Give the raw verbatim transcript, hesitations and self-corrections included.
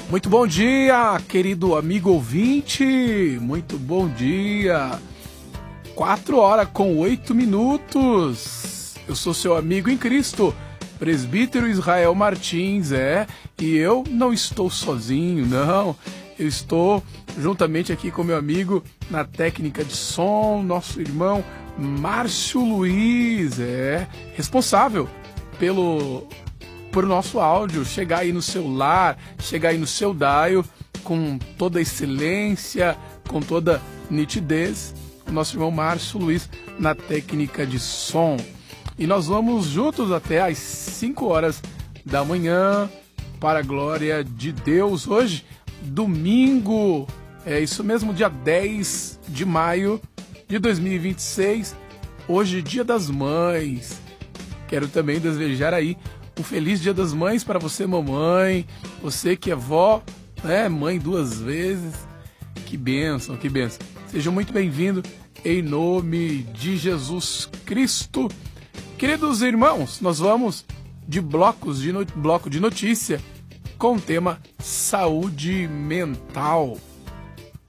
Muito bom dia, querido amigo ouvinte, muito bom dia. Quatro horas com oito minutos. Eu sou seu amigo em Cristo, presbítero Israel Martins, é, e eu não estou sozinho, não. Eu estou juntamente aqui com meu amigo na técnica de som, nosso irmão Márcio Luiz, é, responsável pelo... por nosso áudio chegar aí no seu lar, chegar aí no seu dial com toda excelência, com toda nitidez. O nosso irmão Márcio Luiz na técnica de som. E nós vamos juntos até às cinco horas da manhã para a glória de Deus. Hoje, domingo, é isso mesmo, dia dez de maio de dois mil e vinte e seis. Hoje, Dia das Mães. Quero também desejar aí um feliz Dia das Mães para você, mamãe, você que é vó, né, mãe duas vezes. Que bênção, que bênção. Sejam muito bem-vindos em nome de Jesus Cristo. Queridos irmãos, nós vamos de blocos de no... bloco de notícia com o tema saúde mental.